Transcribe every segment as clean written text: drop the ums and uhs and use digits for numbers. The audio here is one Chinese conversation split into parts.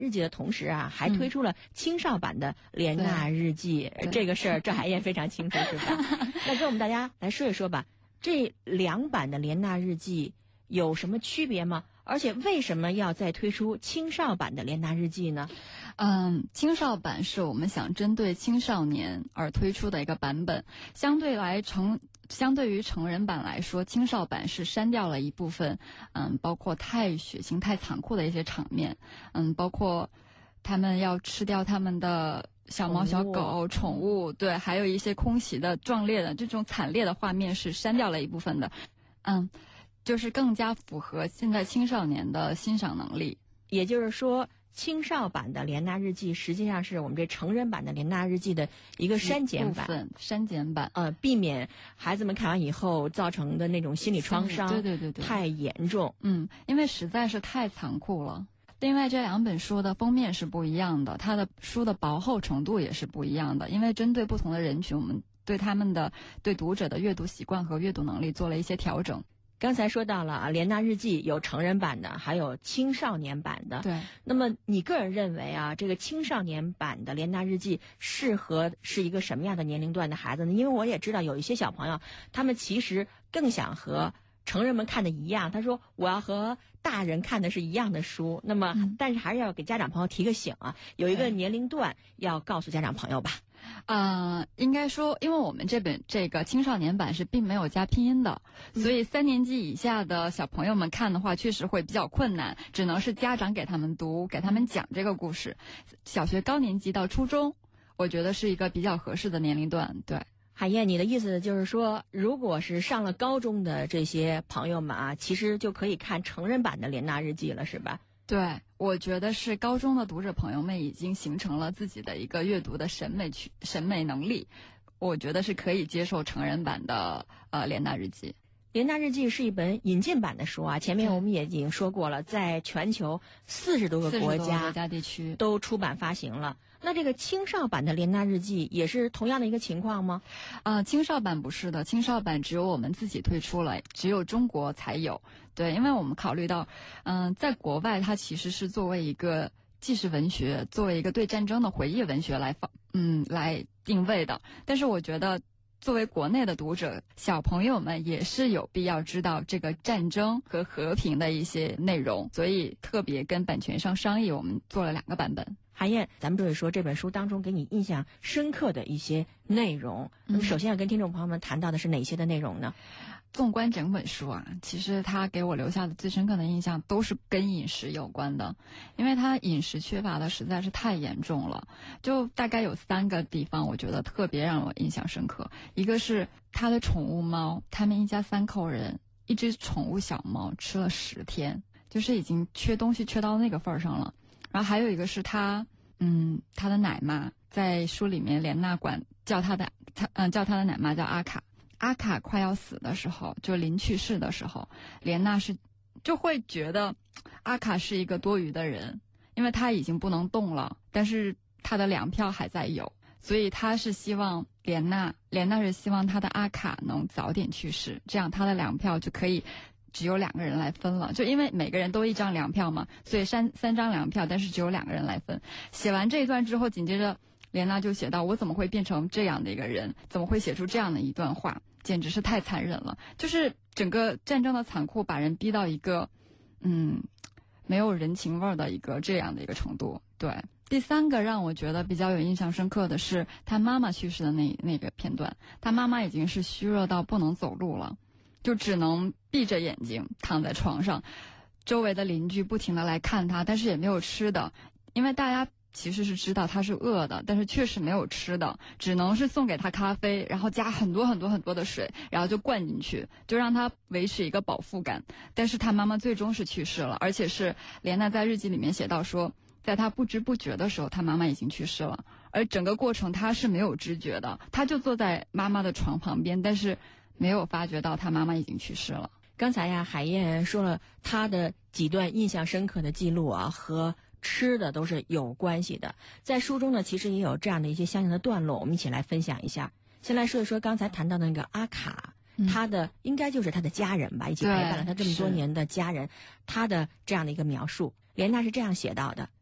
日记的同时啊，还推出了青少版的莲娜日记，这个事儿赵海燕非常清楚，是吧？那跟我们大家来说一说吧，这2版的莲娜日记有什么区别吗？而且为什么要再推出青少版的莲娜日记呢？ 青少版是我们想针对青少年而推出的一个版本，相对于成人版来说，青少版是删掉了一部分，包括太血腥、太残酷的一些场面，包括他们要吃掉他们的小猫小狗宠物，对，还有一些空袭的壮烈的这种惨烈的画面是删掉了一部分的，就是更加符合现在青少年的欣赏能力。 也就是说，青少版的莲娜日记实际上是我们这成人版的莲娜日记的一个删减版，避免孩子们看完以后造成的那种心理创伤， 对太严重。 因为实在是太残酷了。另外，这2本书的封面是不一样的，它的书的薄厚程度也是不一样的，因为针对不同的人群，我们对他们的对读者的阅读习惯和阅读能力做了一些调整。 刚才说到了啊，莲娜日记有成人版的，还有青少年版的。 对。 那么你个人认为啊，这个青少年版的莲娜日记适合是一个什么样的年龄段的孩子呢？因为我也知道有一些小朋友，他们其实更想和成人们看的一样，他说我要和大人看的是一样的书。那么但是还是要给家长朋友提个醒啊，有一个年龄段要告诉家长朋友吧。 应该说，因为我们这个青少年版是并没有加拼音的，所以3年级以下的小朋友们看的话确实会比较困难，只能是家长给他们读，给他们讲这个故事。小学高年级到初中，我觉得是一个比较合适的年龄段。对。 海燕，你的意思就是说，如果是上了高中的这些朋友们啊，其实就可以看成人版的莲娜日记了，是吧？ 对，我觉得是高中的读者朋友们已经形成了自己的一个阅读的审美能力，我觉得是可以接受成人版的莲娜日记。 莲娜日记是一本引进版的书啊，前面我们也已经说过了，在全球40多个国家地区都出版发行了。那这个青少版的莲娜日记也是同样的一个情况吗？ 青少版不是的，青少版只有我们自己推出了，只有中国才有。对，因为我们考虑到，在国外它其实是作为一个纪实文学，作为一个对战争的回忆文学来定位的，但是我觉得作为国内的读者，小朋友们也是有必要知道这个战争和和平的一些内容，所以特别跟版权商商议，我们做了2个版本。 海燕，咱们说一说这本书当中给你印象深刻的一些内容。那么首先要跟听众朋友们谈到的是哪些的内容呢？ 纵观整本书啊，其实它给我留下的最深刻的印象都是跟饮食有关的，因为它饮食缺乏的实在是太严重了。就大概有3个地方我觉得特别让我印象深刻。一个是他的宠物猫，他们一家3口人，一只宠物小猫吃了10天，就是已经缺东西缺到那个份上了。然后还有一个是他的奶妈，在书里面莲娜叫他的奶妈叫阿卡。阿卡快要死的时候，就临去世的时候，莲娜就会觉得阿卡是一个多余的人，因为他已经不能动了，但是他的粮票还在有，所以他是希望莲娜是希望他的阿卡能早点去世，这样他的粮票就可以只有2个人来分了，就因为每个人都1张粮票嘛，所以3张粮票，但是只有2个人来分。写完这一段之后，紧接着莲娜就写到，我怎么会变成这样的一个人，怎么会写出这样的一段话，简直是太残忍了。就是整个战争的残酷把人逼到一个没有人情味的这样的一个程度。对，第3个让我觉得比较有印象深刻的是他妈妈去世的那个片段。他妈妈已经是虚弱到不能走路了，就只能闭着眼睛躺在床上，周围的邻居不停地来看他，但是也没有吃的，因为大家其实是知道他是饿的，但是确实没有吃的，只能是送给他咖啡，然后加很多很多很多的水，然后就灌进去，就让他维持一个饱腹感。但是他妈妈最终是去世了，而且是莲娜在日记里面写到说，在他不知不觉的时候，他妈妈已经去世了，而整个过程他是没有知觉的，他就坐在妈妈的床旁边，但是没有发觉到他妈妈已经去世了。 刚才呀，海燕说了他的几段印象深刻的记录啊，和吃的都是有关系的。在书中呢，其实也有这样的一些相应的段落，我们一起来分享一下。先来说一说刚才谈到的那个阿卡，他的应该就是他的家人吧，一起陪伴了他这么多年的家人，他的这样的一个描述。莲娜是这样写到的：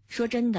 说真的。